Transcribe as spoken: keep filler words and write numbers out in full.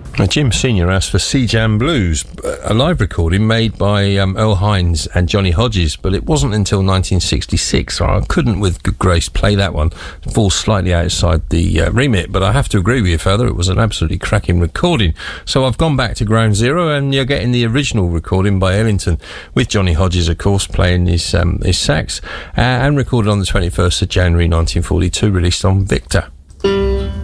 Now, Jim Senior asked for Sea Jam Blues, a live recording made by um, Earl Hines and Johnny Hodges, but it wasn't until nineteen sixty-six, so I couldn't with good grace play that one. It falls slightly outside the uh, remit, but I have to agree with you, Father, it was an absolutely cracking recording. So I've gone back to Ground Zero, and you're getting the original recording by Ellington, with Johnny Hodges, of course, playing his, um, his sax, uh, and recorded on the twenty-first of January nineteen forty-two, released on Victor.